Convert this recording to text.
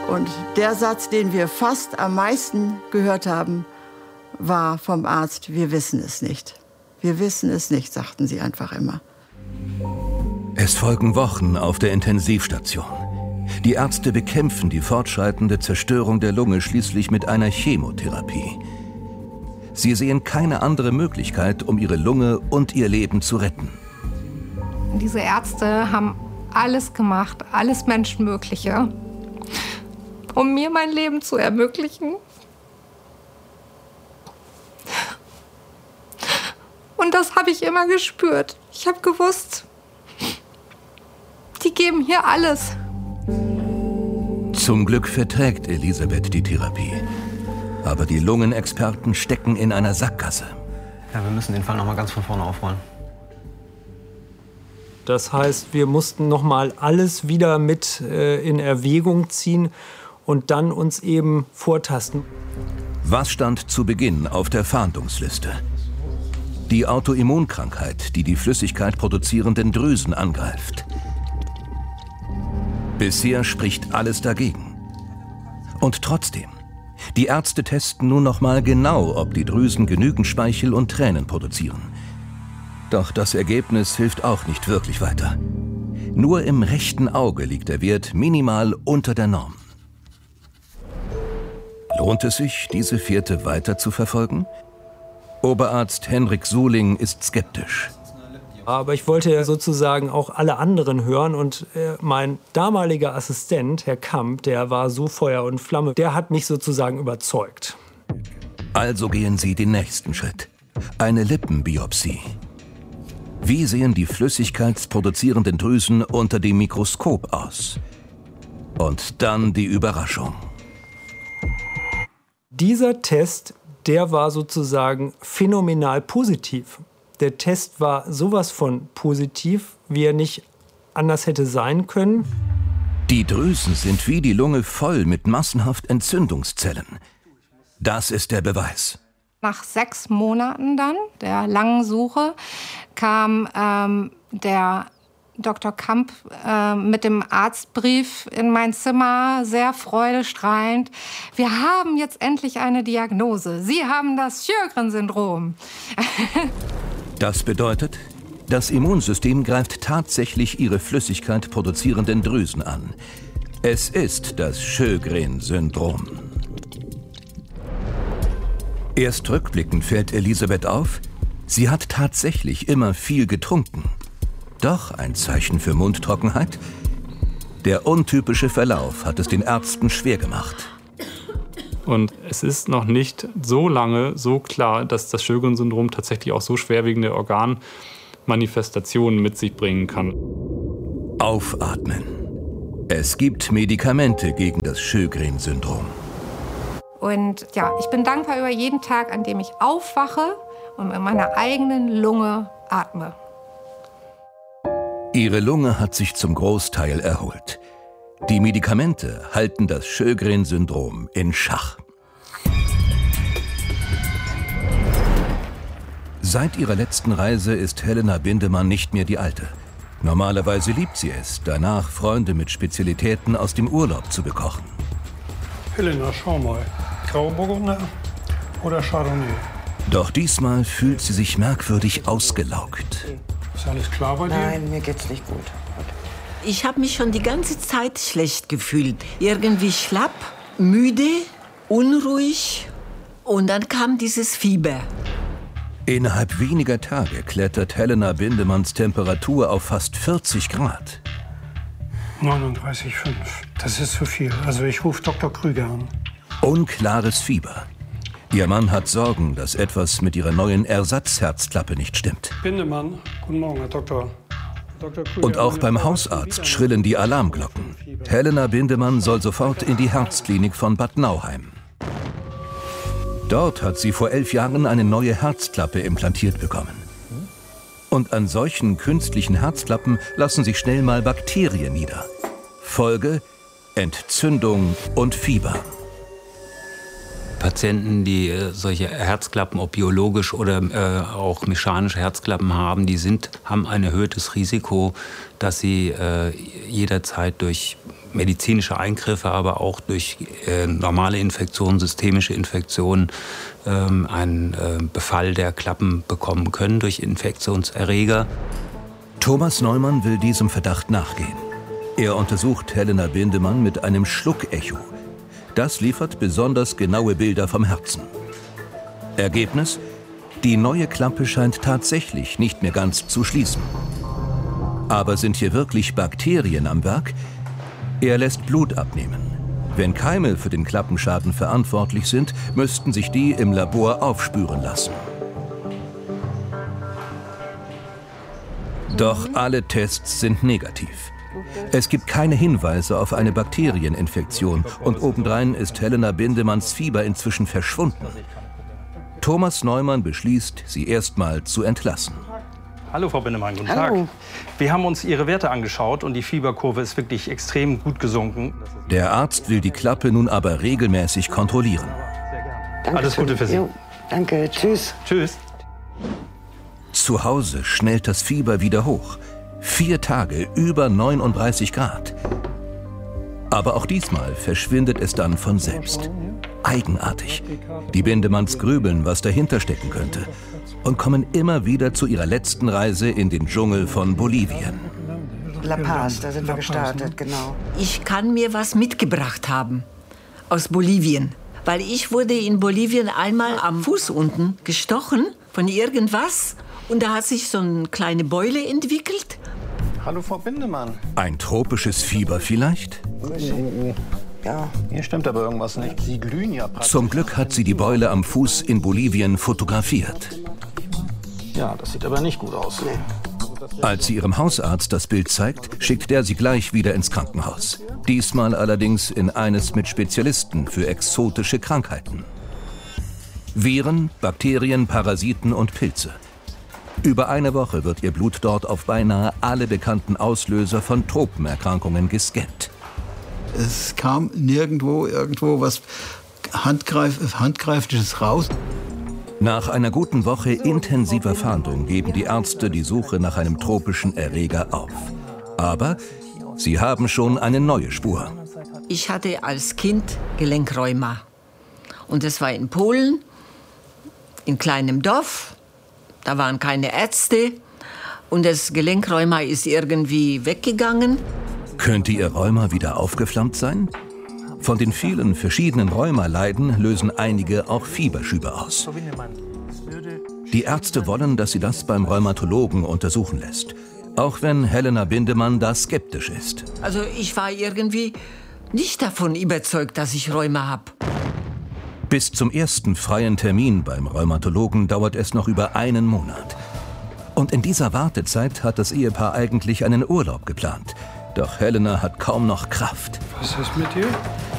Und der Satz, den wir fast am meisten gehört haben, war vom Arzt: Wir wissen es nicht. Wir wissen es nicht, sagten sie einfach immer. Es folgen Wochen auf der Intensivstation. Die Ärzte bekämpfen die fortschreitende Zerstörung der Lunge schließlich mit einer Chemotherapie. Sie sehen keine andere Möglichkeit, um ihre Lunge und ihr Leben zu retten. Diese Ärzte haben alles gemacht, alles Menschenmögliche, um mir mein Leben zu ermöglichen. Und das habe ich immer gespürt. Ich habe gewusst, die geben hier alles. Zum Glück verträgt Elisabeth die Therapie. Aber die Lungenexperten stecken in einer Sackgasse. Ja, wir müssen den Fall noch mal ganz von vorne aufrollen. Das heißt, wir mussten noch mal alles wieder mit in Erwägung ziehen und dann uns eben vortasten. Was stand zu Beginn auf der Fahndungsliste? Die Autoimmunkrankheit, die die Flüssigkeit produzierenden Drüsen angreift. Bisher spricht alles dagegen. Und trotzdem, die Ärzte testen nun noch mal genau, ob die Drüsen genügend Speichel und Tränen produzieren. Doch das Ergebnis hilft auch nicht wirklich weiter. Nur im rechten Auge liegt der Wert minimal unter der Norm. Lohnt es sich, diese Fährte weiter zu verfolgen? Oberarzt Henrik Suhling ist skeptisch. Aber ich wollte sozusagen auch alle anderen hören. Und mein damaliger Assistent, Herr Kamp, der war so Feuer und Flamme, der hat mich sozusagen überzeugt. Also gehen Sie den nächsten Schritt. Eine Lippenbiopsie. Wie sehen die flüssigkeitsproduzierenden Drüsen unter dem Mikroskop aus? Und dann die Überraschung. Dieser Test, der war sozusagen phänomenal positiv. Der Test war sowas von positiv, wie er nicht anders hätte sein können. Die Drüsen sind wie die Lunge voll mit massenhaft Entzündungszellen. Das ist der Beweis. Nach 6 Monaten dann, der langen Suche, kam der Dr. Kamp mit dem Arztbrief in mein Zimmer, sehr freudestrahlend. Wir haben jetzt endlich eine Diagnose. Sie haben das Sjögren-Syndrom. Das bedeutet, das Immunsystem greift tatsächlich ihre Flüssigkeit produzierenden Drüsen an. Es ist das Sjögren-Syndrom. Erst rückblickend fällt Elisabeth auf, sie hat tatsächlich immer viel getrunken. Doch ein Zeichen für Mundtrockenheit? Der untypische Verlauf hat es den Ärzten schwer gemacht. Und es ist noch nicht so lange so klar, dass das Sjögren-Syndrom tatsächlich auch so schwerwiegende Organmanifestationen mit sich bringen kann. Aufatmen. Es gibt Medikamente gegen das Sjögren-Syndrom. Und ja, ich bin dankbar über jeden Tag, an dem ich aufwache und in meiner eigenen Lunge atme. Ihre Lunge hat sich zum Großteil erholt. Die Medikamente halten das Sjögren-Syndrom in Schach. Seit ihrer letzten Reise ist Helena Bindemann nicht mehr die Alte. Normalerweise liebt sie es, danach Freunde mit Spezialitäten aus dem Urlaub zu bekochen. Helena, schau mal. Grauburgunder oder Chardonnay? Doch diesmal fühlt sie sich merkwürdig ausgelaugt. Ist alles klar bei dir? Nein, mir geht's nicht gut. Ich habe mich schon die ganze Zeit schlecht gefühlt. Irgendwie schlapp, müde, unruhig. Und dann kam dieses Fieber. Innerhalb weniger Tage klettert Helena Bindemanns Temperatur auf fast 40 Grad. 39,5. Das ist zu viel. Also ich rufe Dr. Krüger an. Unklares Fieber. Ihr Mann hat Sorgen, dass etwas mit ihrer neuen Ersatzherzklappe nicht stimmt. Bindemann, guten Morgen, Herr Dr. Krüger. Und auch beim Hausarzt schrillen die Alarmglocken. Helena Bindemann soll sofort in die Herzklinik von Bad Nauheim. Dort hat sie vor 11 Jahren eine neue Herzklappe implantiert bekommen. Und an solchen künstlichen Herzklappen lassen sich schnell mal Bakterien nieder. Folge: Entzündung und Fieber. Patienten, die solche Herzklappen, ob biologisch oder auch mechanische Herzklappen haben, haben ein erhöhtes Risiko, dass sie jederzeit durch medizinische Eingriffe, aber auch durch normale Infektionen, systemische Infektionen einen Befall der Klappen bekommen können durch Infektionserreger. Thomas Neumann will diesem Verdacht nachgehen. Er untersucht Helena Bindemann mit einem Schluckecho. Das liefert besonders genaue Bilder vom Herzen. Ergebnis? Die neue Klappe scheint tatsächlich nicht mehr ganz zu schließen. Aber sind hier wirklich Bakterien am Werk? Er lässt Blut abnehmen. Wenn Keime für den Klappenschaden verantwortlich sind, müssten sich die im Labor aufspüren lassen. Doch alle Tests sind negativ. Es gibt keine Hinweise auf eine Bakterieninfektion und obendrein ist Helena Bindemanns Fieber inzwischen verschwunden. Thomas Neumann beschließt, sie erstmal zu entlassen. Hallo Frau Bindemann, guten Tag. Wir haben uns Ihre Werte angeschaut und die Fieberkurve ist wirklich extrem gut gesunken. Der Arzt will die Klappe nun aber regelmäßig kontrollieren. Danke. Alles Gute für Sie. Jo, danke, tschüss. Tschüss. Zu Hause schnellt das Fieber wieder hoch. 4 Tage über 39 Grad. Aber auch diesmal verschwindet es dann von selbst. Eigenartig. Die Bindemanns grübeln, was dahinter stecken könnte. Und kommen immer wieder zu ihrer letzten Reise in den Dschungel von Bolivien. La Paz, da sind wir gestartet, genau. Ich kann mir was mitgebracht haben aus Bolivien. Weil ich wurde in Bolivien einmal am Fuß unten gestochen von irgendwas. Und da hat sich so eine kleine Beule entwickelt. Hallo Frau Bindemann. Ein tropisches Fieber vielleicht? Ja, hier stimmt aber irgendwas nicht. Sie glühen ja praktisch. Zum Glück hat sie die Beule am Fuß in Bolivien fotografiert. Ja, das sieht aber nicht gut aus. Als sie ihrem Hausarzt das Bild zeigt, schickt der sie gleich wieder ins Krankenhaus. Diesmal allerdings in eines mit Spezialisten für exotische Krankheiten. Viren, Bakterien, Parasiten und Pilze. Über eine Woche wird ihr Blut dort auf beinahe alle bekannten Auslöser von Tropenerkrankungen gescannt. Es kam nirgendwo irgendwo was Handgreifliches raus. Nach einer guten Woche intensiver Fahndung geben die Ärzte die Suche nach einem tropischen Erreger auf. Aber sie haben schon eine neue Spur. Ich hatte als Kind Gelenkrheuma. Und das war in Polen, in kleinem Dorf. Da waren keine Ärzte. Und das Gelenkrheuma ist irgendwie weggegangen. Könnte ihr Rheuma wieder aufgeflammt sein? Von den vielen verschiedenen Rheumaleiden lösen einige auch Fieberschübe aus. Die Ärzte wollen, dass sie das beim Rheumatologen untersuchen lässt. Auch wenn Helena Bindemann da skeptisch ist. Also ich war irgendwie nicht davon überzeugt, dass ich Rheuma habe. Bis zum ersten freien Termin beim Rheumatologen dauert es noch über einen Monat. Und in dieser Wartezeit hat das Ehepaar eigentlich einen Urlaub geplant. Doch Helena hat kaum noch Kraft. Was ist mit dir?